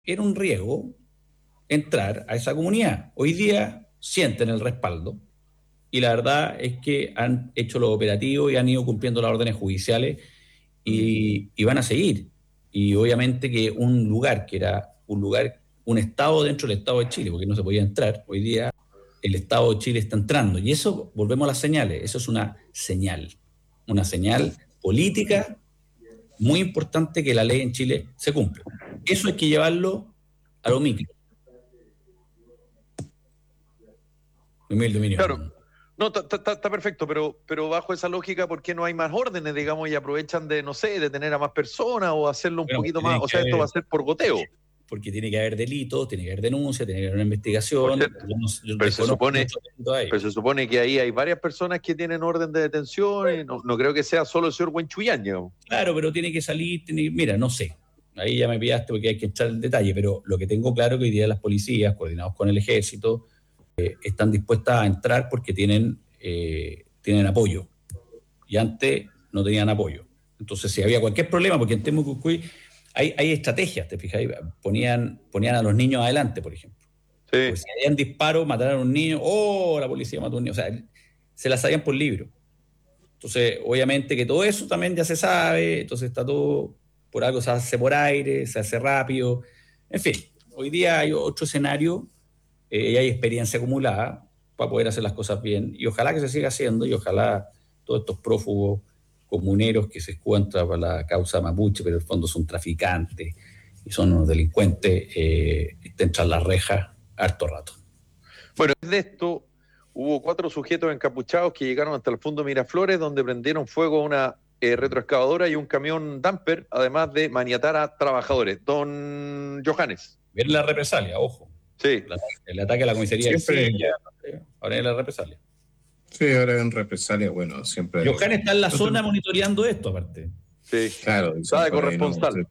era un riesgo entrar a esa comunidad. Hoy día sienten el respaldo y la verdad es que han hecho los operativos y han ido cumpliendo las órdenes judiciales y van a seguir. Y obviamente que un lugar que era un estado dentro del Estado de Chile, porque no se podía entrar, hoy día el Estado de Chile está entrando. Y eso, volvemos a las señales, eso es una señal política muy importante que la ley en Chile se cumpla. Eso hay que llevarlo a lo micro. Humilde dominio. Claro. No, está perfecto, pero bajo esa lógica, ¿por qué no hay más órdenes, digamos, y aprovechan de, no sé, de tener a más personas o hacerlo un poquito más? O sea, esto va a ser por goteo. Porque tiene que haber delitos, tiene que haber denuncia, tiene que haber una investigación. Pero se supone que ahí hay varias personas que tienen orden de detención y no creo que sea solo el señor Huenchuyán. Claro, pero tiene que salir, mira, no sé. Ahí ya me pillaste porque hay que echar el detalle, pero lo que tengo claro es que hoy día las policías, coordinados con el ejército, están dispuestas a entrar porque tienen apoyo. Y antes no tenían apoyo. Entonces, si había cualquier problema, porque en Temucuicui hay estrategias, ¿te fijas? Ponían a los niños adelante, por ejemplo. Sí. Porque si habían disparos, mataron a un niño, la policía mató a un niño. O sea, se las sabían por libro. Entonces, obviamente que todo eso también ya se sabe, entonces está todo, por algo se hace por aire, se hace rápido. En fin, hoy día hay otro escenario y hay experiencia acumulada para poder hacer las cosas bien. Y ojalá que se siga haciendo y ojalá todos estos prófugos comuneros que se encuentran para la causa mapuche, pero en el fondo son traficantes y son unos delincuentes, estén tras las rejas harto rato. Bueno, de esto hubo 4 sujetos encapuchados que llegaron hasta el fondo Miraflores, donde prendieron fuego a una retroexcavadora y un camión dumper, además de maniatar a trabajadores. Don Johannes. Ver la represalia, ojo. Sí. El ataque a la comisaría siempre. Ahora es la represalia. Sí, ahora en represalia, bueno, siempre. Johannes está en la zona monitoreando esto, aparte. Sí, claro. Está de corresponsal.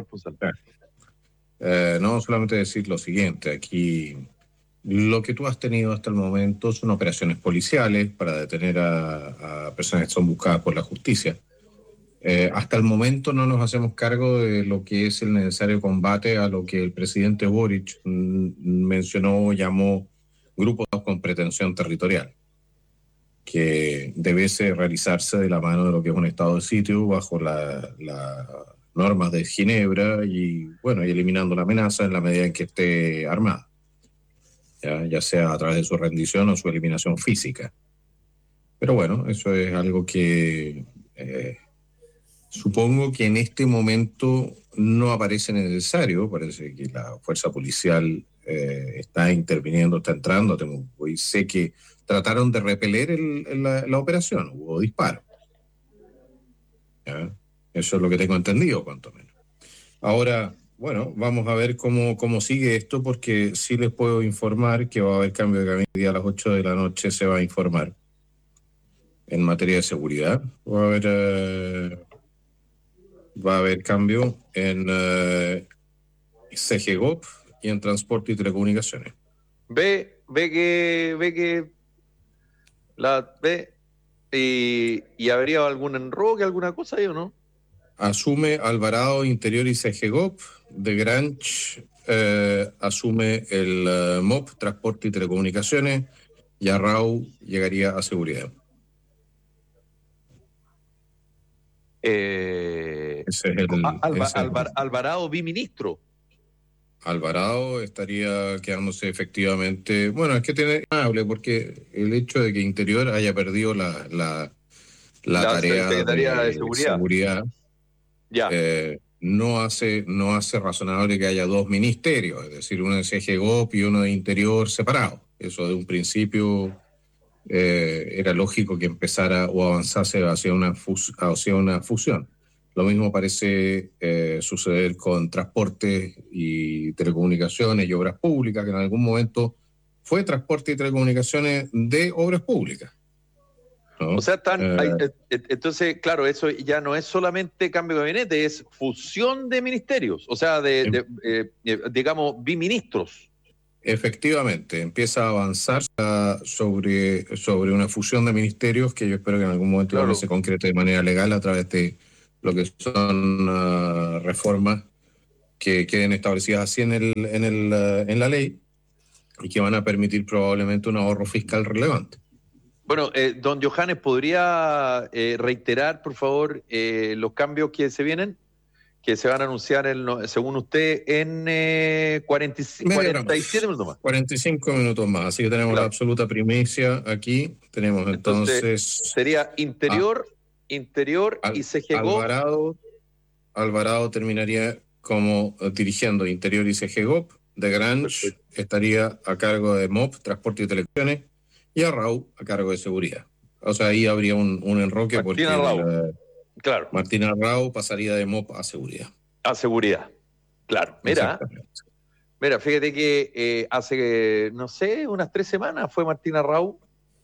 Claro. No, solamente decir lo siguiente, aquí lo que tú has tenido hasta el momento son operaciones policiales para detener a personas que son buscadas por la justicia. Hasta el momento no nos hacemos cargo de lo que es el necesario combate a lo que el presidente Boric mencionó, llamó grupos con pretensión territorial, que debiese realizarse de la mano de lo que es un estado de sitio bajo las normas de Ginebra y eliminando la amenaza en la medida en que esté armada, ya sea a través de su rendición o su eliminación física. Pero bueno, eso es algo que supongo que en este momento no aparece necesario. Parece que la fuerza policial está interviniendo, está entrando. Y sé que trataron de repeler la operación, hubo disparos. ¿Ya? Eso es lo que tengo entendido, cuanto menos. Ahora, bueno, vamos a ver cómo sigue esto, porque sí les puedo informar que va a haber cambio de gabinete. A las 8 de la noche se va a informar en materia de seguridad. Va a haber cambio en CGGOP y en transporte y telecomunicaciones. Ve y habría algún enroque, alguna cosa ahí, ¿o no? Asume Alvarado Interior y CGGOP, de Granch asume el MOP, transporte y telecomunicaciones, y Arrau llegaría a seguridad. Alvarado biministro. Alvarado estaría quedándose efectivamente. Bueno, es que tiene porque el hecho de que Interior haya perdido la tarea de seguridad no hace razonable que haya 2 ministerios, es decir, uno de CGGOP y uno de Interior separado. Eso de un principio era lógico que empezara o avanzase hacia una fusión. Lo mismo parece suceder con transportes y telecomunicaciones y obras públicas, que en algún momento fue transporte y telecomunicaciones de obras públicas, ¿no? O sea, entonces, claro, eso ya no es solamente cambio de gabinete, es fusión de ministerios, o sea, digamos, biministros. Efectivamente, empieza a avanzar sobre una fusión de ministerios que yo espero que en algún momento se concrete de manera legal a través de lo que son reformas que queden establecidas así en la ley y que van a permitir probablemente un ahorro fiscal relevante. Bueno, don Johannes, ¿podría reiterar, por favor, los cambios que se vienen, que se van a anunciar, según usted, en 47 minutos más? 45 minutos más, así que tenemos claro. La absoluta primicia aquí. Tenemos entonces sería interior y CGGOP. Alvarado terminaría como dirigiendo Interior y CGGOP. De Grange estaría a cargo de MOP, Transporte y Telecomunicaciones, y Arrau a cargo de Seguridad. O sea, ahí habría un enroque Martín porque claro. Martín Arrau pasaría de MOP a Seguridad. A Seguridad, claro. Mira, fíjate que hace, no sé, unas 3 semanas fue Martín Arrau,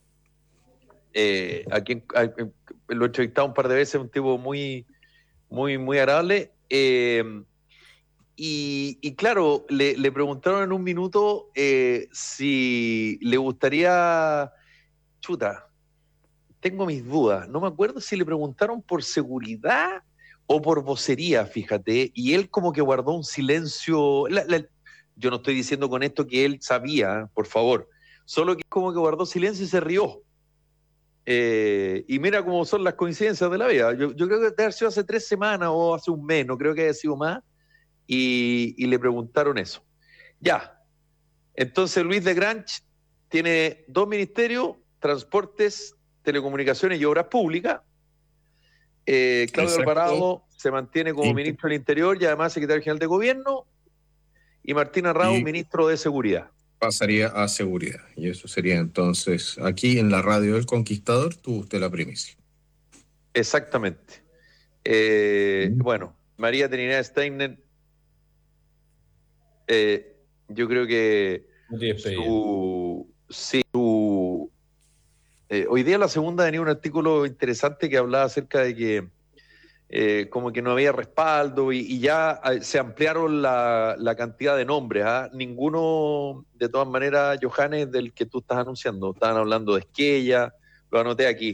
a quien lo he entrevistado un par de veces, un tipo muy, muy, muy agradable. Y claro, le preguntaron en un minuto si le gustaría... Chuta, tengo mis dudas. No me acuerdo si le preguntaron por seguridad o por vocería, fíjate. Y él como que guardó un silencio. Yo no estoy diciendo con esto que él sabía, por favor. Solo que como que guardó silencio y se rió. Y mira cómo son las coincidencias de la vida. Yo creo que debe haber sido hace 3 semanas o hace un mes, no creo que haya sido más. Y le preguntaron eso. Ya. Entonces Luis de Grange tiene 2 ministerios, Transportes, Telecomunicaciones y Obras Públicas. Claudio Alvarado se mantiene como ministro del Interior y además secretario general de Gobierno. Y Martín Arrau, ministro de Seguridad. Pasaría a Seguridad. Y eso sería entonces, aquí en la radio del Conquistador, tuvo usted la primicia. Exactamente. Bueno, María Trinidad Steiner, yo creo que hoy día La Segunda tenía un artículo interesante que hablaba acerca de que como que no había respaldo y ya se ampliaron la cantidad de nombres. Ninguno, de todas maneras, Johannes, del que tú estás anunciando. Estaban hablando de Esquella, lo anoté aquí.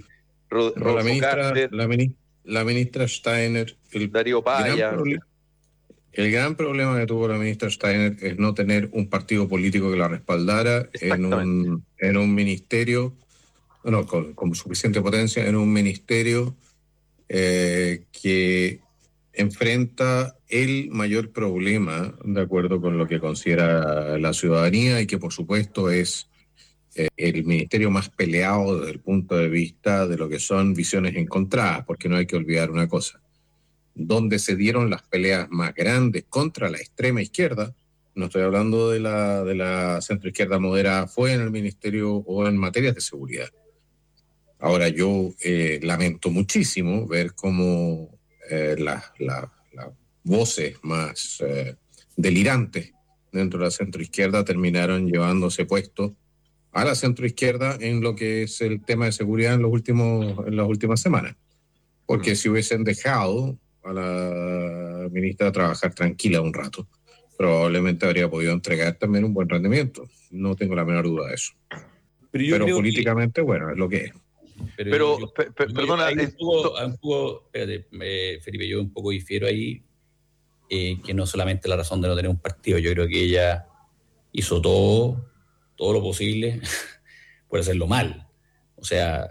La ministra Steiner, Darío Paya. El gran problema que tuvo la ministra Steiner es no tener un partido político que la respaldara en un ministerio, con suficiente potencia, en un ministerio que enfrenta el mayor problema, de acuerdo con lo que considera la ciudadanía, y que por supuesto es el ministerio más peleado desde el punto de vista de lo que son visiones encontradas, porque no hay que olvidar una cosa. Donde se dieron las peleas más grandes contra la extrema izquierda, no estoy hablando de la centroizquierda moderada, fue en el ministerio o en materias de seguridad. Ahora, yo lamento muchísimo ver cómo las voces más delirantes dentro de la centroizquierda terminaron llevándose puestos a la centroizquierda en lo que es el tema de seguridad en las últimas semanas. Porque si hubiesen dejado a la ministra trabajar tranquila un rato, probablemente habría podido entregar también un buen rendimiento. No tengo la menor duda de eso. Pero políticamente, bueno, es lo que es. Perdona, espérate, Felipe, yo un poco difiero ahí, que no solamente la razón de no tener un partido. Yo creo que ella hizo todo lo posible por hacerlo mal. O sea,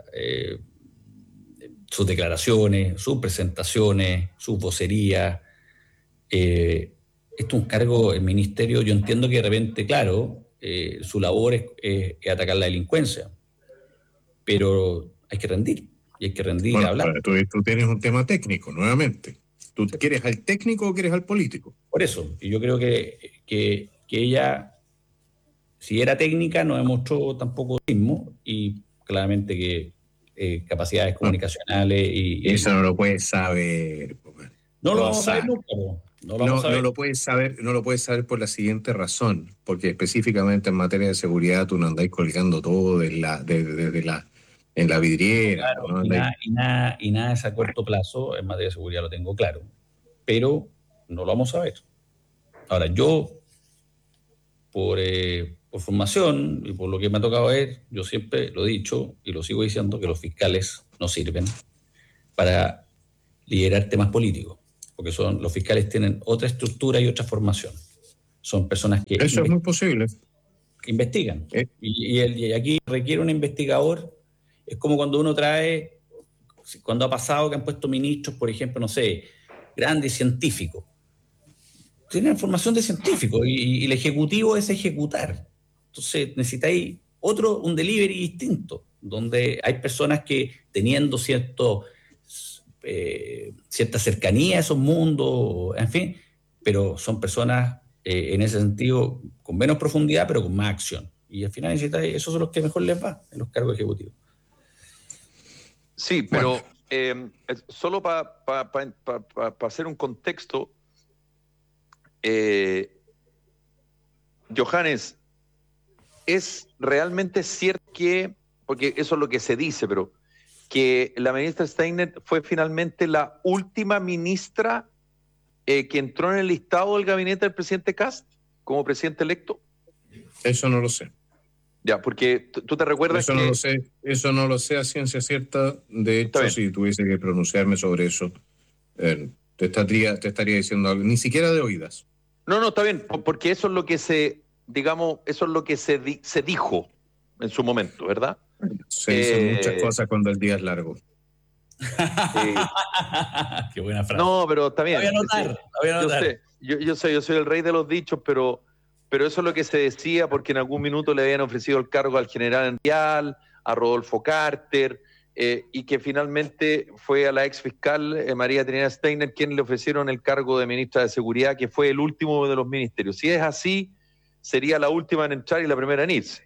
sus declaraciones, sus presentaciones, sus vocerías. Esto es un cargo en ministerio. Yo entiendo que de repente, claro, su labor es atacar la delincuencia, pero hay que rendir, y hay que rendir y hablar. Tú tienes un tema técnico, nuevamente. ¿Tú quieres al técnico o quieres al político? Por eso, y yo creo que ella, si era técnica, no demostró tampoco lo mismo, y claramente que capacidades comunicacionales y eso no lo puedes saber. No lo vamos a saber nunca. No lo puedes saber por la siguiente razón, porque específicamente en materia de seguridad tú no andáis colgando todo en la vidriera. Claro, ¿no? y nada es a corto plazo, en materia de seguridad lo tengo claro, pero no lo vamos a ver. Ahora, yo, por formación y por lo que me ha tocado ver, yo siempre lo he dicho y lo sigo diciendo, que los fiscales no sirven para liderar temas políticos. porque los fiscales tienen otra estructura y otra formación. Son personas que Eso es muy posible. investigan. Y aquí requiere un investigador. Es como cuando uno trae, cuando ha pasado que han puesto ministros, por ejemplo, no sé, grandes científicos. Tienen formación de científico y el ejecutivo es ejecutar. Entonces necesitáis un delivery distinto, donde hay personas que teniendo cierta cercanía a esos mundos, en fin, pero son personas en ese sentido con menos profundidad, pero con más acción. Y al final esos son los que mejor les va en los cargos ejecutivos. Sí, pero solo para hacer un contexto, Johannes, ¿es realmente cierto que, porque eso es lo que se dice, pero que la ministra Steiner fue finalmente la última ministra que entró en el listado del gabinete del presidente Kast como presidente electo? Eso no lo sé. Ya, porque tú te recuerdas eso no lo sé, eso no lo sé a ciencia cierta. De hecho, si tuviese que pronunciarme sobre eso, te estaría diciendo algo, ni siquiera de oídas. No, está bien, porque eso es lo que se dijo en su momento, ¿verdad? Se dicen muchas cosas cuando el día es largo. Qué buena frase. No, pero está bien. Voy a anotar. Yo sé, yo soy el rey de los dichos, pero eso es lo que se decía porque en algún minuto le habían ofrecido el cargo al general Enrial, a Rodolfo Carter, y que finalmente fue a la ex fiscal María Trinidad Steiner quien le ofrecieron el cargo de ministra de Seguridad, que fue el último de los ministerios. Si es así, sería la última en entrar y la primera en irse.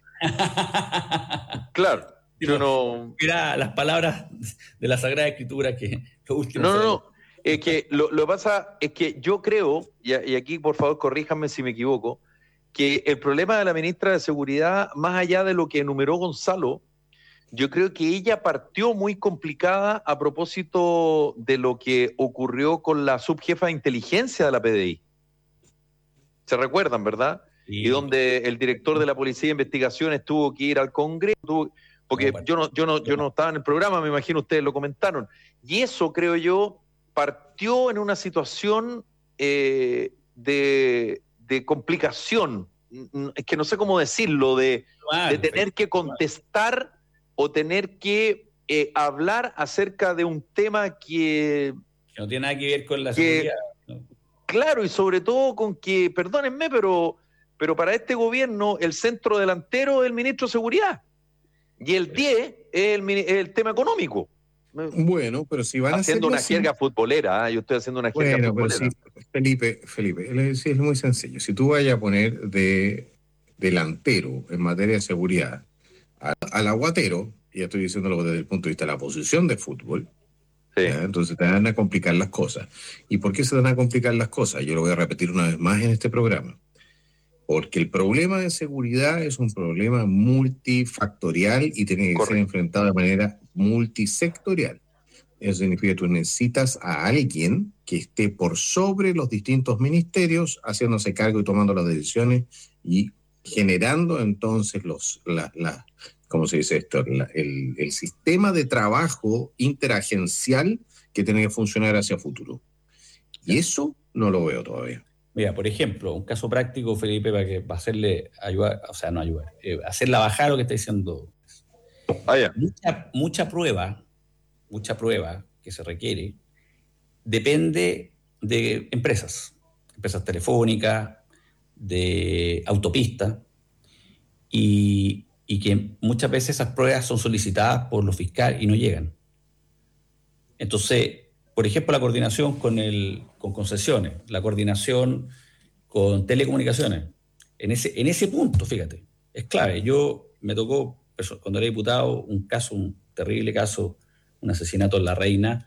Claro. Yo no... Mira las palabras de la Sagrada Escritura que lo último... No. Es que lo que pasa es que yo creo, y aquí por favor corríjanme si me equivoco, que el problema de la ministra de Seguridad, más allá de lo que enumeró Gonzalo, yo creo que ella partió muy complicada a propósito de lo que ocurrió con la subjefa de inteligencia de la PDI. ¿Se recuerdan, verdad? Sí. Y donde el director de la Policía de Investigaciones tuvo que ir al Congreso, porque yo no estaba en el programa, me imagino ustedes lo comentaron. Y eso, creo yo, partió en una situación de complicación, es que no sé cómo decirlo, de tener que contestar o tener que hablar acerca de un tema que no tiene nada que ver con la seguridad. ¿No? Claro, y sobre todo con que, perdónenme, pero para este gobierno el centro delantero es el ministro de Seguridad y el 10 es el tema económico. Bueno, pero si van haciendo una jerga futbolera, yo estoy haciendo una jerga futbolera. Pero sí, Felipe, es muy sencillo. Si tú vayas a poner de delantero en materia de seguridad al aguatero, y ya estoy diciéndolo desde el punto de vista de la posición de fútbol, sí. Entonces te van a complicar las cosas. ¿Y por qué se van a complicar las cosas? Yo lo voy a repetir una vez más en este programa. Porque el problema de seguridad es un problema multifactorial y tiene que ser enfrentado de manera multisectorial. Eso significa que tú necesitas a alguien que esté por sobre los distintos ministerios, haciéndose cargo y tomando las decisiones y generando entonces ¿cómo se dice esto? El sistema de trabajo interagencial que tiene que funcionar hacia futuro. Y eso no lo veo todavía. Mira, por ejemplo, un caso práctico, Felipe, para que hacerle ayudar, hacerla bajar lo que está diciendo. Mucha prueba que se requiere depende de empresas telefónicas, de autopistas, y que muchas veces esas pruebas son solicitadas por los fiscales y no llegan. Entonces, por ejemplo, la coordinación con concesiones, la coordinación con telecomunicaciones. En ese punto, fíjate, es clave. Me tocó, cuando era diputado, un terrible caso, un asesinato en La Reina,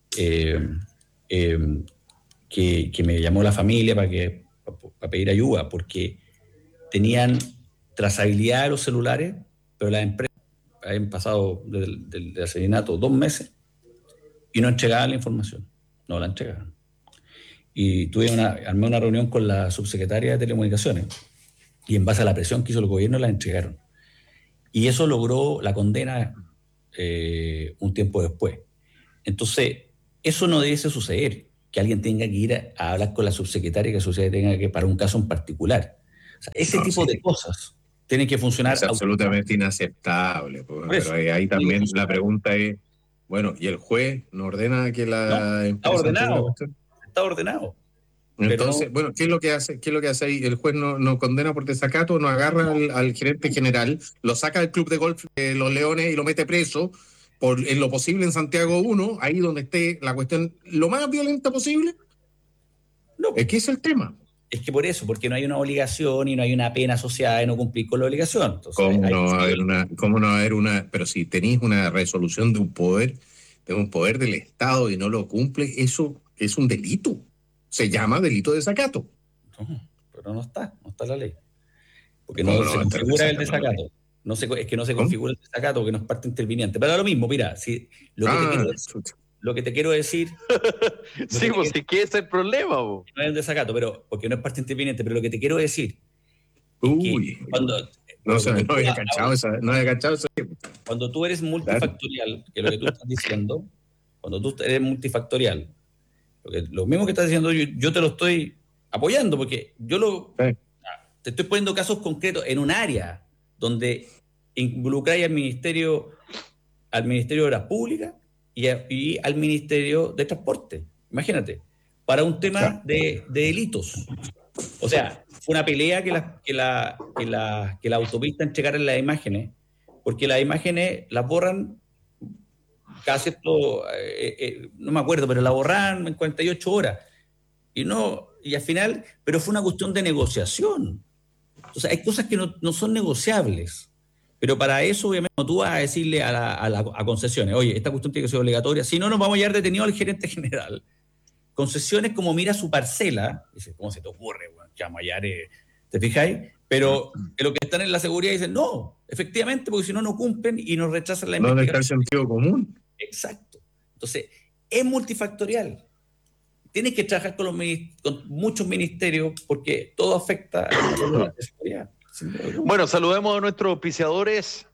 que me llamó la familia para pedir ayuda, porque tenían trazabilidad de los celulares, pero las empresas habían pasado del asesinato 2 meses y no entregaban la información, no la entregaban. Y armé una reunión con la subsecretaria de Telecomunicaciones y en base a la presión que hizo el gobierno la entregaron. Y eso logró la condena un tiempo después. Entonces, eso no debiese suceder. que alguien tenga que ir a hablar con la subsecretaria, que la subsecretaria tenga que para un caso en particular. O sea, ese tipo de cosas tienen que funcionar. Es absolutamente inaceptable. Pero ahí también la pregunta es, bueno, ¿y el juez no ordena que la empresa entregue la cuestión? Está ordenado. Entonces, bueno, ¿qué es lo que hace ahí? El juez no condena por desacato, no agarra al gerente general, lo saca del club de golf de Los Leones y lo mete preso en lo posible en Santiago 1, ahí donde esté la cuestión lo más violenta posible. No. Es que es el tema. Es que por eso, porque no hay una obligación y no hay una pena asociada de no cumplir con la obligación. Entonces, ¿Cómo no va a haber una? Pero si tenéis una resolución de un poder del Estado y no lo cumple, eso es un delito. Se llama delito de desacato. No, pero no está en la ley. Porque no se configura el desacato. Es que no se configura el desacato porque no es parte interviniente. Pero lo mismo, mira, lo que te quiero decir. Sí, pues sí que es el problema. No es un desacato, pero porque no es parte interviniente. Pero lo que te quiero decir. No había cachado esa. Cuando tú eres multifactorial, que es lo que tú estás diciendo, cuando tú eres multifactorial, lo mismo que estás diciendo, yo te lo estoy apoyando, porque te estoy poniendo casos concretos en un área donde involucráis al Ministerio de Obras Públicas y al Ministerio de Transporte. Imagínate, para un tema de delitos. O sea, fue una pelea que la autopista entregara las imágenes, porque las imágenes las borran casi no me acuerdo, pero la borran en 48 horas. Y al final, pero fue una cuestión de negociación. O sea, hay cosas que no son negociables. Pero para eso, obviamente, tú vas a decirle a concesiones, oye, esta cuestión tiene que ser obligatoria, si no, nos vamos a llevar detenido al gerente general. Concesiones, como mira su parcela, dice, ¿cómo se te ocurre? Bueno, que vamos a hallar, ¿te fijáis? Pero los que están en la seguridad dicen, no, efectivamente, porque si no, no cumplen y nos rechazan la investigación. No está el sentido común. Exacto. Entonces, es multifactorial. Tienes que trabajar con muchos ministerios porque todo afecta a la seguridad. Bueno, saludemos a nuestros auspiciadores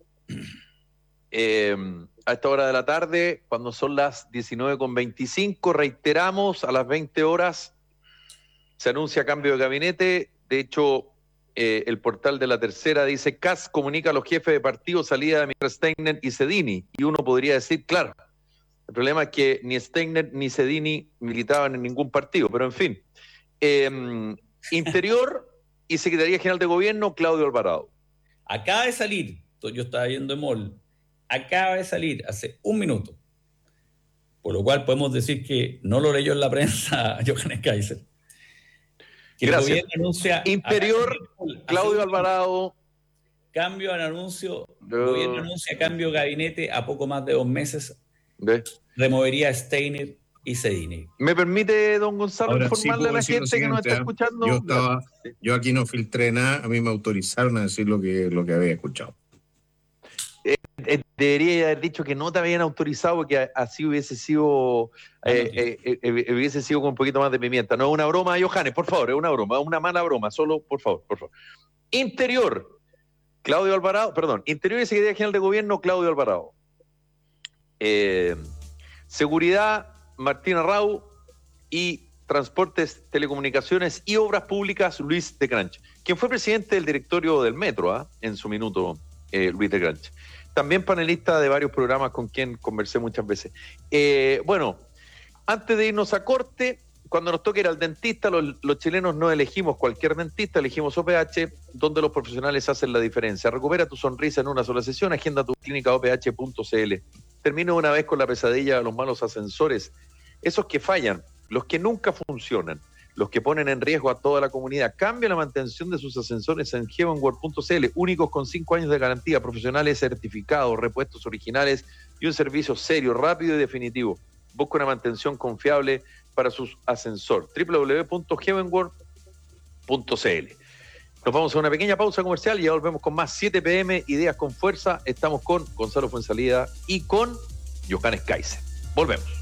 a esta hora de la tarde, cuando son las 19:25. Reiteramos, a las 20 horas se anuncia cambio de gabinete. De hecho, el portal de La Tercera dice: CAS comunica a los jefes de partido salida de ministros Steiner y Cedini. Y uno podría decir, claro, el problema es que ni Steiner ni Cedini militaban en ningún partido, pero en fin. Interior y Secretaría General de Gobierno, Claudio Alvarado. Acaba de salir, yo estaba viendo Emol, acaba de salir hace un minuto, por lo cual podemos decir que no lo leyó en la prensa Johannes Kaiser. Que gracias. El gobierno anuncia Interior, Claudio Alvarado. Cambio al anuncio, el gobierno anuncia cambio de gabinete a poco más de 2 meses. Removería a Steiner y Cedini. ¿Me permite, don Gonzalo, ahora, informarle a la gente que nos está escuchando? Yo aquí no filtré nada, a mí me autorizaron a decir lo que había escuchado. Debería haber dicho que no te habían autorizado, porque así hubiese sido con un poquito más de pimienta. No es una broma, Johannes, por favor, es una broma, una mala broma, solo, por favor. Interior, Claudio Alvarado, perdón, Interior y Secretaría General de Gobierno, Claudio Alvarado. Seguridad, Martín Arrau, y Transportes, Telecomunicaciones y Obras Públicas, Luis de Cranch, quien fue presidente del directorio del Metro, en su minuto, Luis de Cranch. También panelista de varios programas con quien conversé muchas veces. Bueno, antes de irnos a corte, cuando nos toque ir al dentista, los chilenos no elegimos cualquier dentista, elegimos OPH, donde los profesionales hacen la diferencia. Recupera tu sonrisa en una sola sesión, agenda tu clínica oph.cl. Termino una vez con la pesadilla de los malos ascensores, esos que fallan, los que nunca funcionan, los que ponen en riesgo a toda la comunidad. Cambia la mantención de sus ascensores en heavenworld.cl, únicos con 5 años de garantía, profesionales certificados, repuestos originales y un servicio serio, rápido y definitivo. Busca una mantención confiable para sus ascensores. www.heavenworld.cl. Nos vamos a una pequeña pausa comercial y ya volvemos con más 7 PM, Ideas con Fuerza. Estamos con Gonzalo Fuenzalida y con Johannes Kaiser. Volvemos.